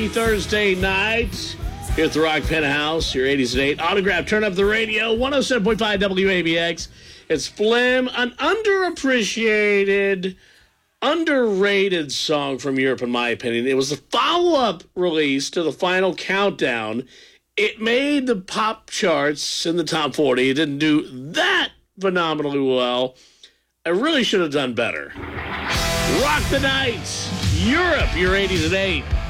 Thursday night here at the Rock Penthouse, your 80s and 8. Autograph, turn up the radio, 107.5 WABX. It's Flim, an underappreciated, underrated song from Europe, in my opinion. It was the follow-up release to the Final Countdown. It made the pop charts in the top 40. It didn't do that phenomenally well. I really should have done better. Rock the night, Europe, your 80s and 8.